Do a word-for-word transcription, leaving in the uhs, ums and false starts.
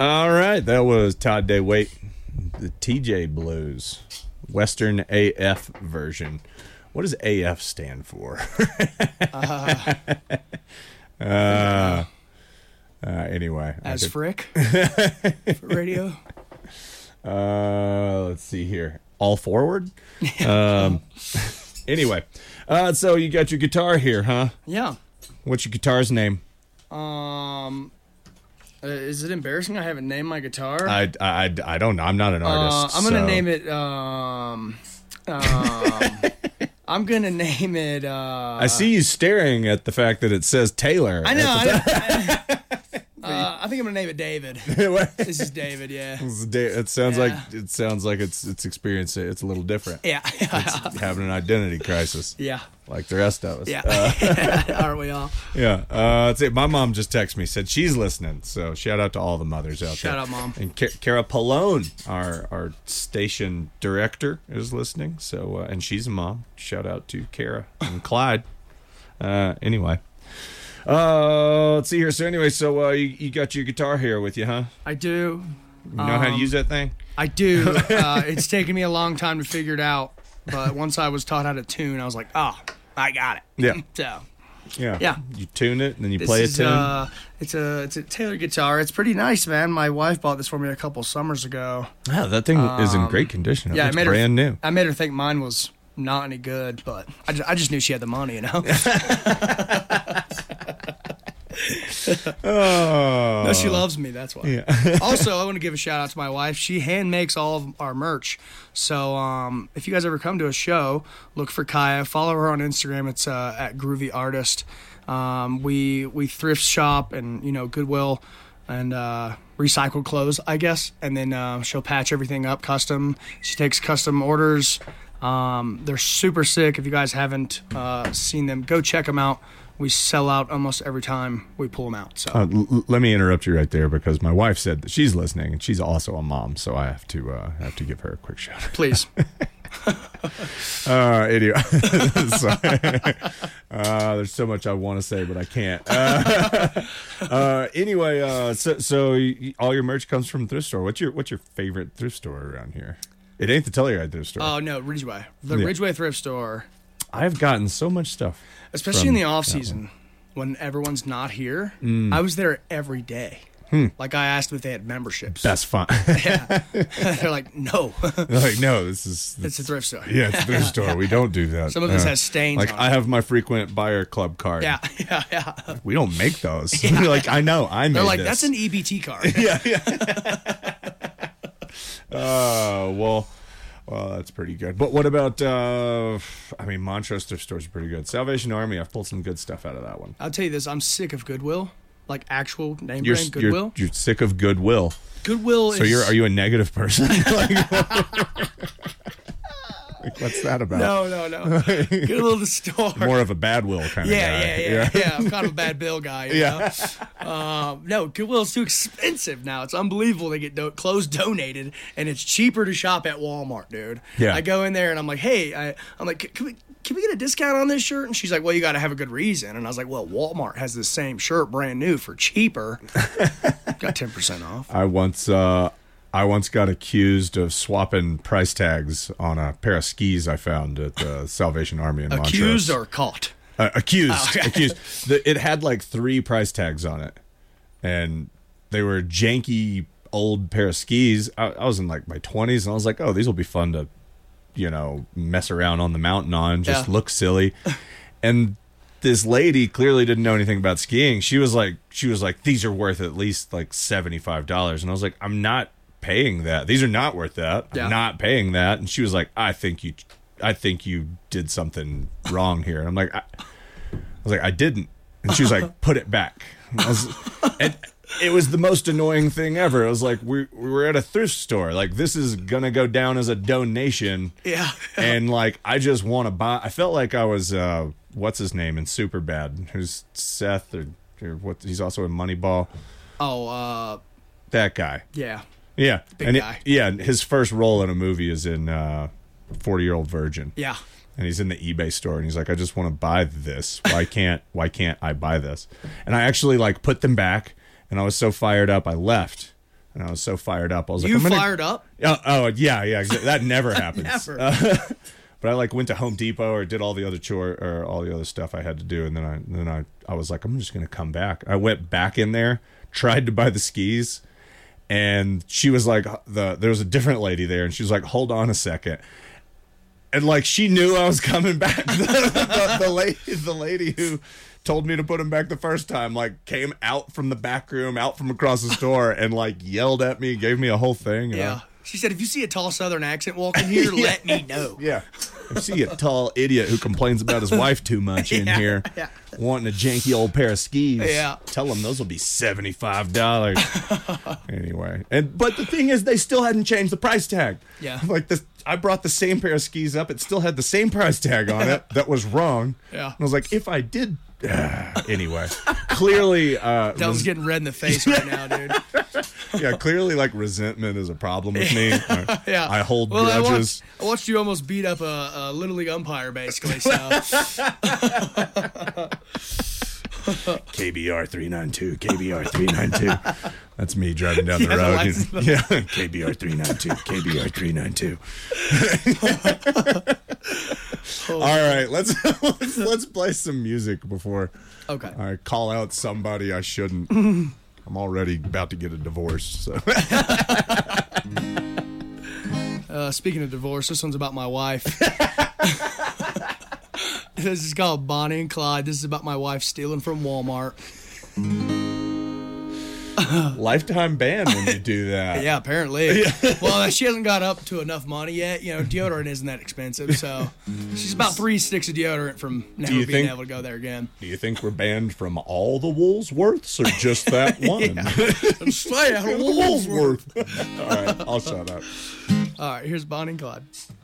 All right, that was Todd Day Wait, the T J Blues, Western A F version. What does A F stand for? uh, uh, uh, anyway. As could... Frick? For radio? Uh, let's see here. All forward? um, anyway, uh, so you got your guitar here, huh? Yeah. What's your guitar's name? Um... Uh, is it embarrassing I haven't named my guitar? I, I, I don't know. I'm not an artist. Uh, I'm going to so. name it... Um, um, I'm going to name it... Uh, I see you staring at the fact that it says Taylor. I know. I, know I, uh, I think I'm going to name it David. This is David, yeah. It sounds yeah. like it sounds like it's it's experienced. It's a little different. Yeah. It's having an identity crisis. Yeah. Like the rest of us. Yeah. Uh, Aren't we all? Yeah. Uh, let's see. My mom just texted me, said she's listening. So shout out to all the mothers out shout there. out, Mom. And Ka- Kara Pallone, our our station director, is listening. So uh, and she's a mom. Shout out to Kara and Clyde. Uh, anyway. Uh, let's see here. So anyway, so uh, you, you got your guitar here with you, huh? I do. You know um, how to use that thing? I do. Uh, it's taken me a long time to figure it out. But once I was taught how to tune, I was like, oh, I got it. Yeah. So, yeah. Yeah. You tune it, and then you this play a is, tune? Uh, it's a it's a Taylor guitar. It's pretty nice, man. My wife bought this for me a couple summers ago. Yeah, that thing um, is in great condition. It yeah, looks I made brand her, new. I made her think mine was not any good, but I just, I just knew she had the money, you know? Oh. No, she loves me, that's why. Yeah. Also, I want to give a shout out to my wife. She hand makes all of our merch. So um, if you guys ever come to a show, look for Kaya. Follow her on Instagram. It's uh, at Groovy Artist. Um, we we thrift shop and, you know, Goodwill and uh, recycled clothes, I guess. And then uh, she'll patch everything up custom. She takes custom orders. Um, they're super sick. If you guys haven't uh, seen them, go check them out. We sell out almost every time we pull them out. So uh, l- let me interrupt you right there because my wife said that she's listening and she's also a mom, so I have to uh, have to give her a quick shout out. Please. uh, anyway, uh, there's so much I want to say, but I can't. Uh, uh, anyway, uh, so so you, all your merch comes from thrift store. What's your what's your favorite thrift store around here? It ain't the Telluride thrift store. Oh no, Ridgeway, the Yeah. Ridgeway thrift store. I've gotten so much stuff. Especially in the off season, when everyone's not here, Mm. I was there every day. Hmm. Like I asked if they had memberships. That's fun. Yeah. They're like, no. They're like, no, this is It's a thrift store. Yeah, it's a thrift store. We don't do that. Some of this Uh, has stains Like on I it. have my frequent buyer club card. Yeah, yeah, yeah. We don't make those. Like I know, I made They're like, this. that's an E B T card. yeah, yeah. Oh, well, well, that's pretty good. But what about, uh, I mean, Montrose thrift stores are pretty good. Salvation Army, I've pulled some good stuff out of that one. I'll tell you this, I'm sick of Goodwill. Like actual name You're, brand you're, Goodwill. you're sick of Goodwill. Goodwill So is... you're, are you a negative person? Like, like, what's that about? No, no, no. Goodwill the store. More of a bad will kind yeah, of guy. yeah, yeah, yeah, I'm kind of a bad bill guy. You Yeah. know? um, no, Goodwill's too expensive now. It's unbelievable. They get do- clothes donated, and it's cheaper to shop at Walmart, dude. Yeah. I go in there and I'm like, hey, I, I'm like, can we, can we get a discount on this shirt? And she's like, well, you got to have a good reason. And I was like, well, Walmart has the same shirt brand new for cheaper. Got ten percent off. I once uh, I once got accused of swapping price tags on a pair of skis I found at the Salvation Army in Montrose. Accused or caught? Uh, accused. Oh, okay. Accused. The, it had like three price tags on it, and they were janky old pair of skis. I, I was in like my twenties, and I was like, "Oh, these will be fun to, you know, mess around on the mountain on. Just Yeah. look silly." And this lady clearly didn't know anything about skiing. She was like, "She was like, these are worth at least like seventy-five dollars," and I was like, "I'm not paying that. These are not worth that. I'm Yeah. not paying that." And she was like, "I think you." I think you did something wrong here. And I'm like, I, I was like, I didn't. And she was like, put it back. And, I was, and it was the most annoying thing ever. It was like, we, we were at a thrift store. Like, this is going to go down as a donation. Yeah. And like, I just want to buy. I felt like I was, uh, what's his name in Superbad? Who's Seth or, or what? He's also in Moneyball. Oh, uh, That guy. yeah. Yeah. Big and guy. It, yeah. His first role in a movie is in, uh, forty year old virgin. Yeah. And he's in the eBay store and he's like, I just want to buy this. Why can't why can't I buy this? And I actually like put them back and I was so fired up I left. And I was so fired up. I was like, You I'm gonna, fired up? Oh, oh yeah, yeah. exa- That never happens. Never. Uh, but I like went to Home Depot or did all the other chore or all the other stuff I had to do, and then I then I I was like, I'm just gonna come back. I went back in there, tried to buy the skis, and she was like, the there was a different lady there, and she was like, hold on a second. And like she knew I was coming back. the, the, the lady, the lady who told me to put him back the first time, like came out from the back room, out from across the store, and like yelled at me, gave me a whole thing. Yeah. I, She said, if you see a tall Southern accent walking here, Yeah. let me know. yeah. If you see a tall idiot who complains about his wife too much in Yeah, here, yeah. wanting a janky old pair of skis, Yeah. tell him those will be seventy-five dollars. Anyway, and but the thing is, they still hadn't changed the price tag. Yeah. Like this, I brought the same pair of skis up. It still had the same price tag on it that was wrong. Yeah. And I was like, if I did. Anyway, clearly, uh, Dylan's res- getting red in the face right now, dude. yeah, clearly, like resentment is a problem with me. I, Yeah. I hold well, I grudges. watched, I watched you almost beat up a, a Little League umpire, basically. So K B R three ninety-two, K B R three ninety-two. That's me driving down the Yeah, the road. license Yeah, K B R three ninety-two, K B R three ninety-two. All right, let's, let's let's play some music before okay. I call out somebody I shouldn't. I'm already about to get a divorce. So. Uh, speaking of divorce, this one's about my wife. This is called Bonnie and Clyde. This is about my wife stealing from Walmart. Lifetime ban when you do that. Yeah, apparently. Well, she hasn't got up to enough money yet. You know, deodorant isn't that expensive, so she's about three sticks of deodorant from never you being think- able to go there again. Do you think we're banned from all the Woolsworths or just that one? Stay out of The Woolsworth. Woolsworth. All right, I'll shut up. All right, here's Bonnie and Clyde.